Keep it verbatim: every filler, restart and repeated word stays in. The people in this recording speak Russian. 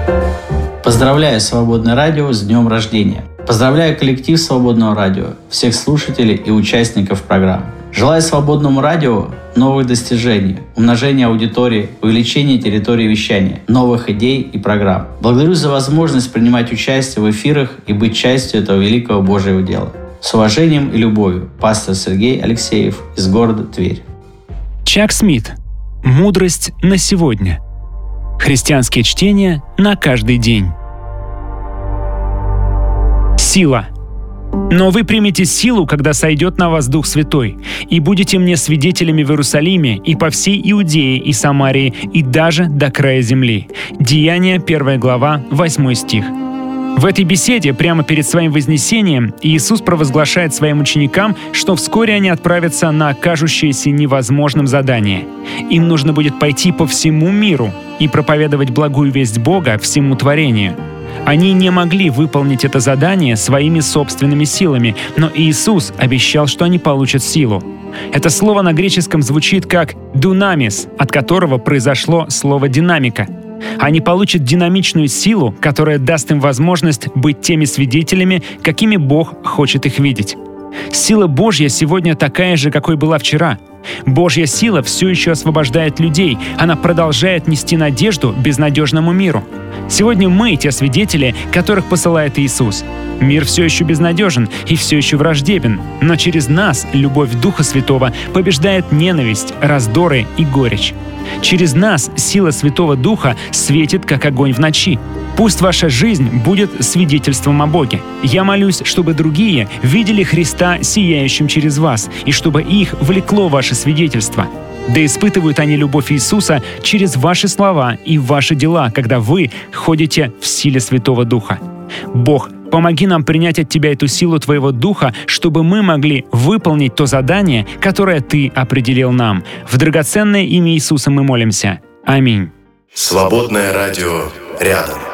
Поздравляю Свободное радио с днем рождения! Поздравляю коллектив Свободного радио, всех слушателей и участников программы. Желаю Свободному радио новых достижений, умножения аудитории, увеличения территории вещания, новых идей и программ. Благодарю за возможность принимать участие в эфирах и быть частью этого великого Божьего дела. С уважением и любовью, пастор Сергей Алексеев из города Тверь. Чак Смит. Мудрость на сегодня. Христианские чтения на каждый день. Сила. Но вы примете силу, когда сойдет на вас Дух Святой, и будете мне свидетелями в Иерусалиме и по всей Иудее и Самарии, и даже до края земли. Деяния, первая глава, восьмой стих. В этой беседе, прямо перед своим вознесением, Иисус провозглашает своим ученикам, что вскоре они отправятся на кажущееся невозможным задание. Им нужно будет пойти по всему миру и проповедовать благую весть Бога всему творению. Они не могли выполнить это задание своими собственными силами, но Иисус обещал, что они получат силу. Это слово на греческом звучит как «дунамис», от которого произошло слово «динамика». Они получат динамичную силу, которая даст им возможность быть теми свидетелями, какими Бог хочет их видеть. Сила Божья сегодня такая же, какой была вчера. Божья сила все еще освобождает людей. Она продолжает нести надежду безнадежному миру. Сегодня мы те свидетели, которых посылает Иисус. Мир все еще безнадежен и все еще враждебен, но через нас любовь Духа Святого побеждает ненависть, раздоры и горечь. Через нас сила Святого Духа светит, как огонь в ночи. Пусть ваша жизнь будет свидетельством о Боге. Я молюсь, чтобы другие видели Христа сияющим через вас, и чтобы их влекло ваше свидетельство. Да испытывают они любовь Иисуса через ваши слова и ваши дела, когда вы ходите в силе Святого Духа. Бог, помоги нам принять от Тебя эту силу Твоего Духа, чтобы мы могли выполнить то задание, которое Ты определил нам. В драгоценное имя Иисуса мы молимся. Аминь. Свободное радио рядом.